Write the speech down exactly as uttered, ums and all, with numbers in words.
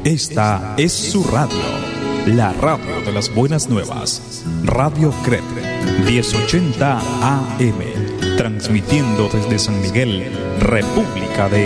Esta es su radio, la radio de las buenas nuevas. Radio C R E P diez ochenta A M, transmitiendo desde San Miguel, República de